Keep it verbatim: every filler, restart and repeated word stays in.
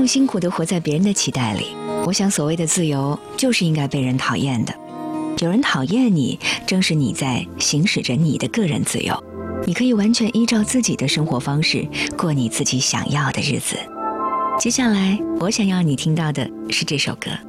辛苦地活在别人的期待里。我想所谓的自由就是应该被人讨厌的，有人讨厌你，正是你在行使着你的个人自由，你可以完全依照自己的生活方式过你自己想要的日子。接下来我想要你听到的是这首歌。